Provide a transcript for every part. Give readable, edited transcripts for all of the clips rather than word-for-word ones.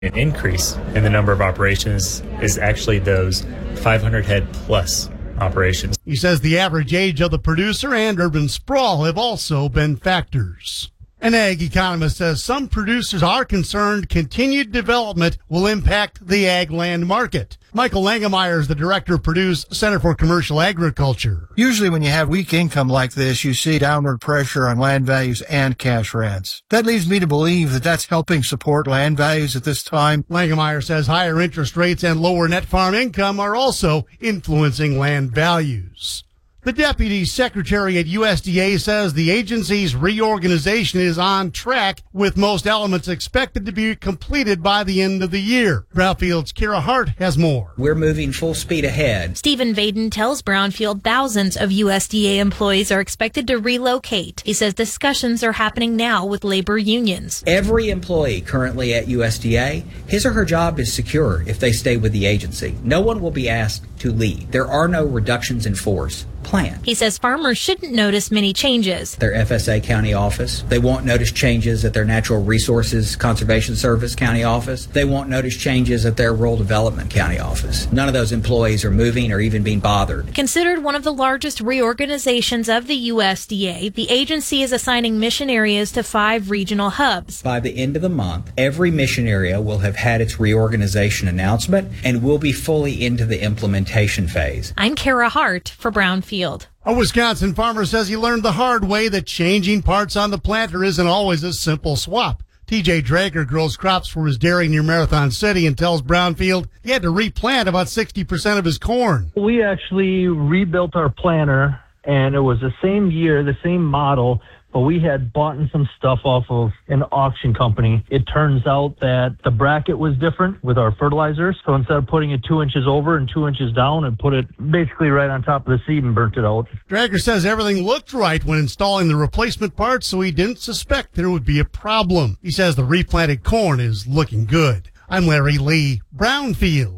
An increase in the number of operations is actually those 500 head plus operations. He says the average age of the producer and urban sprawl have also been factors. An ag economist says some producers are concerned continued development will impact the ag land market. Michael Langemeyer is the director of Purdue's Center for Commercial Agriculture. Usually when you have weak income like this, you see downward pressure on land values and cash rents. That leads me to believe that that's helping support land values at this time. Langemeyer says higher interest rates and lower net farm income are also influencing land values. The deputy secretary at USDA says the agency's reorganization is on track, with most elements expected to be completed by the end of the year. Brownfield's Kira Hart has more. We're moving full speed ahead. Stephen Vaden tells Brownfield thousands of USDA employees are expected to relocate. He says discussions are happening now with labor unions. Every employee currently at USDA, his or her job is secure if they stay with the agency. No one will be asked to leave. There are no reductions in force planned. He says farmers shouldn't notice many changes. Their FSA county office. They won't notice changes at their Natural Resources Conservation Service county office. They won't notice changes at their Rural Development county office. None of those employees are moving or even being bothered. Considered one of the largest reorganizations of the USDA, the agency is assigning mission areas to 5 regional hubs. By the end of the month, every mission area will have had its reorganization announcement and will be fully into the implementation phase. I'm Kara Hart for Brownfield. A Wisconsin farmer says he learned the hard way that changing parts on the planter isn't always a simple swap. TJ Drager grows crops for his dairy near Marathon City and tells Brownfield he had to replant about 60% of his corn. We actually rebuilt our planter, and it was the same year, the same model, but we had bought some stuff off of an auction company. It turns out that the bracket was different with our fertilizers. So instead of putting it 2 inches over and 2 inches down, and put it basically right on top of the seed and burnt it out. Drager says everything looked right when installing the replacement parts, so he didn't suspect there would be a problem. He says the replanted corn is looking good. I'm Larry Lee, Brownfield.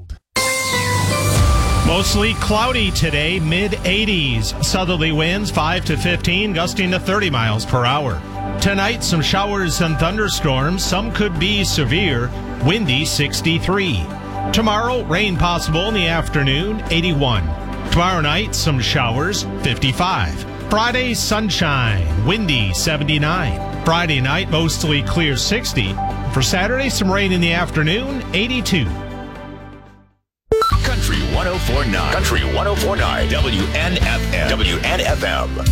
Mostly cloudy today, mid-80s. Southerly winds 5 to 15, gusting to 30 miles per hour. Tonight, some showers and thunderstorms. Some could be severe, windy 63. Tomorrow, rain possible in the afternoon, 81. Tomorrow night, some showers, 55. Friday, sunshine, windy 79. Friday night, mostly clear 60. For Saturday, some rain in the afternoon, 82. Country 104.9. Country 104.9. WNFM. WNFM.